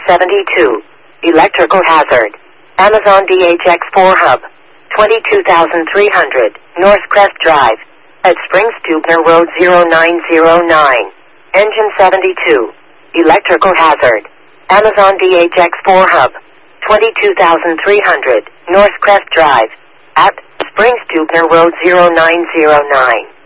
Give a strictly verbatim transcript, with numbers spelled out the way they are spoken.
seventy-two. Electrical hazard. Amazon D H X four hub. twenty-two thousand three hundred. North Crest Drive. At Springs Stubner Road zero nine zero nine. Engine seventy-two. Electrical hazard. Amazon D H X four hub. twenty-two thousand three hundred. North Crest Drive. At Springs Stubner Road zero nine zero nine.